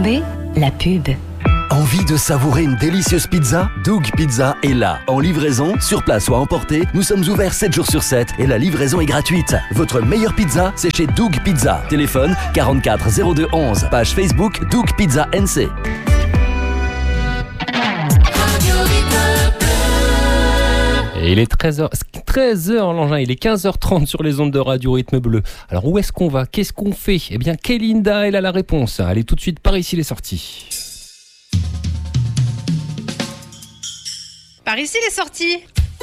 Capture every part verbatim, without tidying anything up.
tomber, la pub. Envie de savourer une délicieuse pizza? Doug Pizza est là. En livraison, sur place ou à emporter, nous sommes ouverts sept jours sur sept et la livraison est gratuite. Votre meilleure pizza, c'est chez Doug Pizza. Téléphone quarante-quatre zéro deux onze. Page Facebook Doug Pizza N C. Et il est treize heures, treize heures l'engin, il est quinze heures trente sur les ondes de Radio Rythme Bleu. Alors où est-ce qu'on va? Qu'est-ce qu'on fait? Eh bien, Kélinda, elle a la réponse. Allez tout de suite, par ici les sorties. Par ici les sorties.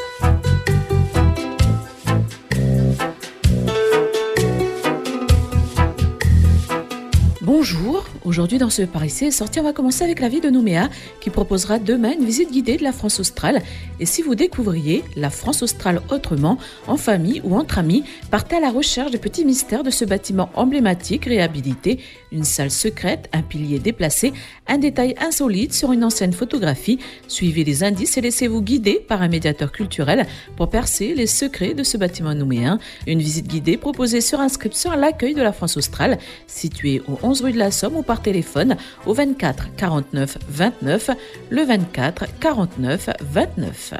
Bonjour, aujourd'hui dans ce Par ici est sorti, on va commencer avec la ville de Nouméa qui proposera demain une visite guidée de la France australe. Et si vous découvriez la France australe autrement, en famille ou entre amis, partez à la recherche des petits mystères de ce bâtiment emblématique réhabilité, une salle secrète, un pilier déplacé, un détail insolite sur une ancienne photographie. Suivez les indices et laissez-vous guider par un médiateur culturel pour percer les secrets de ce bâtiment nouméen. Une visite guidée proposée sur inscription à l'accueil de la France australe, située au onze rue de la Somme ou par téléphone au vingt-quatre quarante-neuf vingt-neuf, le vingt-quatre quarante-neuf vingt-neuf.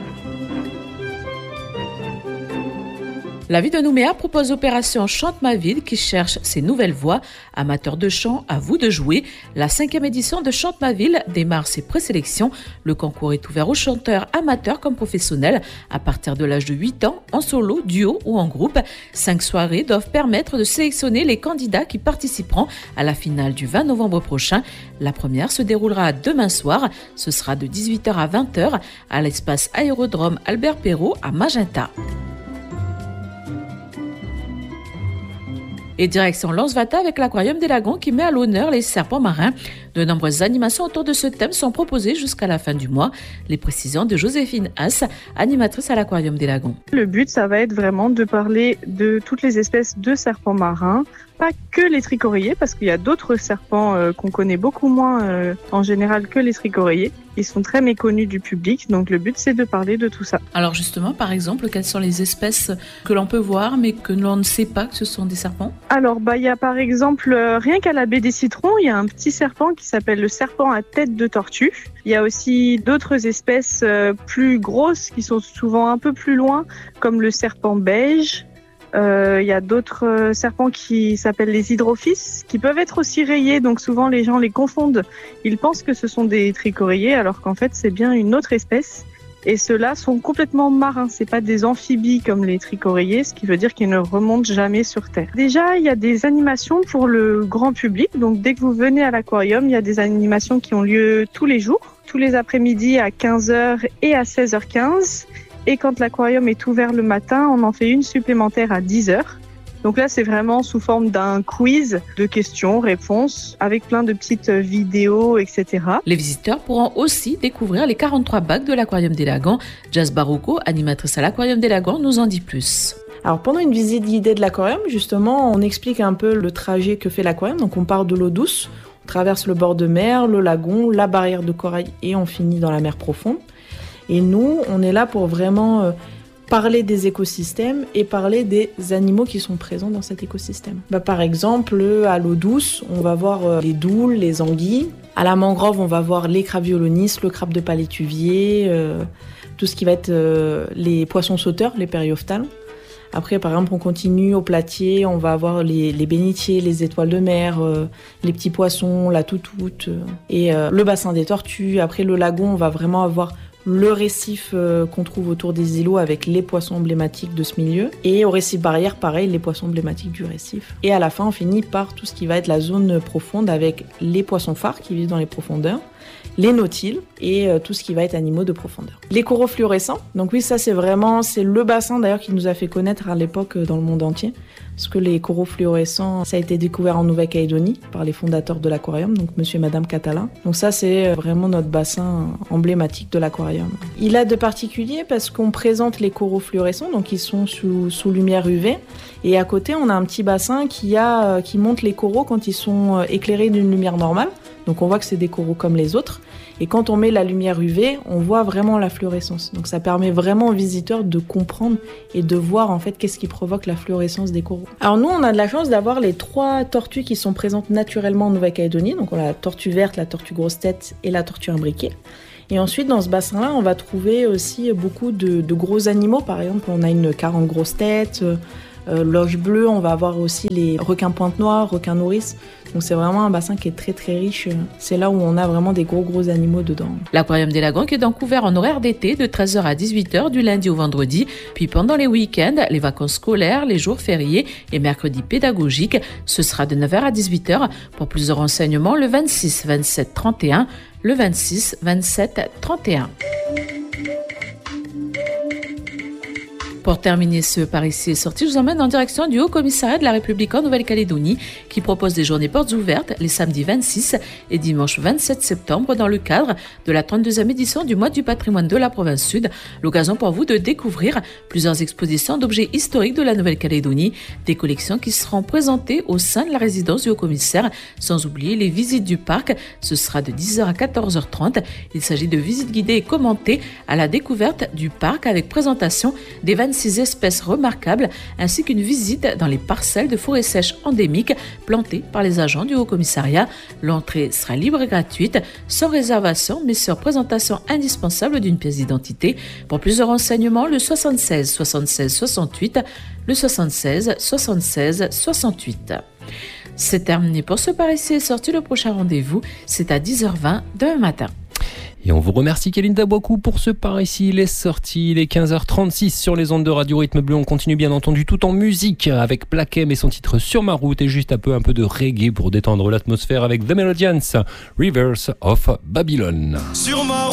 La ville de Nouméa propose Opération Chante ma ville qui cherche ses nouvelles voix. Amateurs de chant, à vous de jouer. La cinquième édition de Chante ma ville démarre ses présélections. Le concours est ouvert aux chanteurs amateurs comme professionnels à partir de l'âge de huit ans, en solo, duo ou en groupe. Cinq soirées doivent permettre de sélectionner les candidats qui participeront à la finale du vingt novembre prochain. La première se déroulera demain soir. Ce sera de dix-huit heures à vingt heures à l'espace Aérodrome Albert Perrault à Magenta. Et direction Lansvata avec l'Aquarium des Lagons qui met à l'honneur les serpents marins. De nombreuses animations autour de ce thème sont proposées jusqu'à la fin du mois. Les précisions de Joséphine Haas, animatrice à l'Aquarium des Lagons. Le but, ça va être vraiment de parler de toutes les espèces de serpents marins, pas que les tricoréiers, parce qu'il y a d'autres serpents euh, qu'on connaît beaucoup moins euh, en général que les tricoréiers. Ils sont très méconnus du public, donc le but c'est de parler de tout ça. Alors justement, par exemple, quelles sont les espèces que l'on peut voir mais que l'on ne sait pas que ce sont des serpents? Alors, bah, il y a par exemple, euh, rien qu'à la baie des Citrons, il y a un petit serpent qui s'appelle le serpent à tête de tortue. Il y a aussi d'autres espèces euh, plus grosses qui sont souvent un peu plus loin, comme le serpent beige. Euh, il y a d'autres euh, serpents qui s'appellent les hydrophis, qui peuvent être aussi rayés, donc souvent les gens les confondent. Ils pensent que ce sont des tricoréiers, alors qu'en fait c'est bien une autre espèce. Et ceux-là sont complètement marins, c'est pas des amphibies comme les tricoréiers, ce qui veut dire qu'ils ne remontent jamais sur Terre. Déjà, il y a des animations pour le grand public, donc dès que vous venez à l'aquarium, il y a des animations qui ont lieu tous les jours, tous les après-midi à quinze heures et à seize heures quinze. Et quand l'aquarium est ouvert le matin, on en fait une supplémentaire à dix heures. Donc là, c'est vraiment sous forme d'un quiz de questions-réponses avec plein de petites vidéos, et cetera. Les visiteurs pourront aussi découvrir les quarante-trois bacs de l'Aquarium des Lagons. Jazz Barouko, animatrice à l'Aquarium des Lagons, nous en dit plus. Alors pendant une visite guidée de l'aquarium, justement, on explique un peu le trajet que fait l'aquarium. Donc on part de l'eau douce, on traverse le bord de mer, le lagon, la barrière de corail et on finit dans la mer profonde. Et nous, on est là pour vraiment euh, parler des écosystèmes et parler des animaux qui sont présents dans cet écosystème. Bah, par exemple, à l'eau douce, on va voir euh, les doules, les anguilles. À la mangrove, on va voir les crabes violonistes, le crabe de palétuvier, euh, tout ce qui va être euh, les poissons sauteurs, les périophtales. Après, par exemple, on continue au platier, on va avoir les, les bénitiers, les étoiles de mer, euh, les petits poissons, la toutoute, euh, et euh, le bassin des tortues. Après, le lagon, on va vraiment avoir le récif euh, qu'on trouve autour des îlots avec les poissons emblématiques de ce milieu. Et au récif barrière, pareil, les poissons emblématiques du récif. Et à la fin, on finit par tout ce qui va être la zone profonde avec les poissons phares qui vivent dans les profondeurs, les nautiles et euh, tout ce qui va être animaux de profondeur. Les coraux fluorescents, donc oui, ça c'est vraiment, c'est le bassin d'ailleurs qui nous a fait connaître à l'époque dans le monde entier. Parce que les coraux fluorescents, ça a été découvert en Nouvelle-Calédonie par les fondateurs de l'aquarium, donc monsieur et madame Catalin. Donc ça, c'est vraiment notre bassin emblématique de l'aquarium. Il a de particulier parce qu'on présente les coraux fluorescents, donc ils sont sous, sous lumière U V. Et à côté, on a un petit bassin qui, a, qui montre les coraux quand ils sont éclairés d'une lumière normale. Donc on voit que c'est des coraux comme les autres. Et quand on met la lumière U V, on voit vraiment la fluorescence. Donc ça permet vraiment aux visiteurs de comprendre et de voir en fait qu'est-ce qui provoque la fluorescence des coraux. Alors nous, on a de la chance d'avoir les trois tortues qui sont présentes naturellement en Nouvelle-Calédonie. Donc on a la tortue verte, la tortue grosse tête et la tortue imbriquée. Et ensuite, dans ce bassin-là, on va trouver aussi beaucoup de, de gros animaux. Par exemple, on a une carente grosse tête, euh, loge bleue, on va avoir aussi les requins pointe noire, requins nourrice. Donc c'est vraiment un bassin qui est très très riche. C'est là où on a vraiment des gros gros animaux dedans. L'Aquarium des Lagons qui est donc ouvert en horaire d'été de treize heures à dix-huit heures du lundi au vendredi. Puis pendant les week-ends, les vacances scolaires, les jours fériés et mercredis pédagogiques, ce sera de neuf heures à dix-huit heures. Pour plus de renseignements, le vingt-six, vingt-sept, trente et un, le vingt-six, vingt-sept, trente et un. Pour terminer ce Par ici est sorti, je vous emmène en direction du Haut Commissariat de la République en Nouvelle-Calédonie qui propose des journées portes ouvertes les samedis vingt-six et dimanche vingt-sept septembre dans le cadre de la trente-deuxième édition du mois du patrimoine de la province sud. L'occasion pour vous de découvrir plusieurs expositions d'objets historiques de la Nouvelle-Calédonie, des collections qui seront présentées au sein de la résidence du Haut Commissaire, sans oublier les visites du parc. Ce sera de dix heures à quatorze heures trente. Il s'agit de visites guidées et commentées à la découverte du parc avec présentation des vingt-six espèces remarquables ainsi qu'une visite dans les parcelles de forêts sèches endémiques plantées par les agents du Haut Commissariat. L'entrée sera libre et gratuite, sans réservation, mais sur présentation indispensable d'une pièce d'identité. Pour plus de renseignements, le soixante-seize soixante-seize soixante-huit, le soixante-seize soixante-seize soixante-huit. C'est terminé pour ce Par ici est sorti. Le prochain rendez-vous, c'est à dix heures vingt demain matin. Et on vous remercie Kélinda Boikou pour ce Par ici il est sorti. Il est quinze heures trente-six sur les ondes de Radio Rythme Bleu. On continue bien entendu tout en musique avec Plaquem et son titre Sur ma route et juste un peu un peu de reggae pour détendre l'atmosphère avec The Melodians, Rivers of Babylon. Sur ma